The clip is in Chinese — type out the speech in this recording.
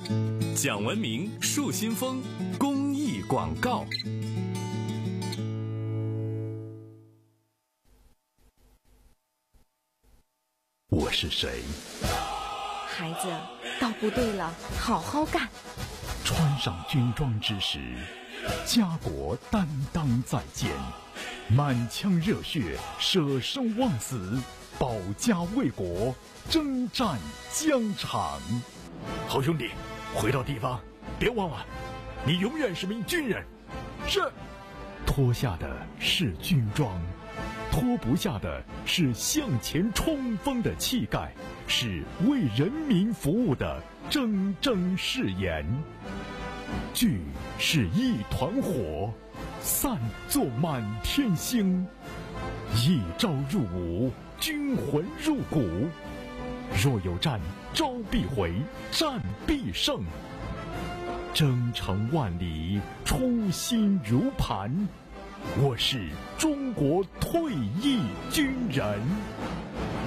讲文明树新风公益广告。 我是谁？ 孩子，到部队了，好好干。 穿上军装之时，家国担当在肩，满腔热血，舍生忘死，保家卫国，征战疆场。好兄弟，回到地方，别忘了，你永远是名军人。是。脱下的是军装，脱不下的是向前冲锋的气概，是为人民服务的铮铮誓言。聚是一团火，散作满天星。一朝入伍，军魂入骨。若有战，招必回，战必胜。征程万里，初心如磐。我是中国退役军人。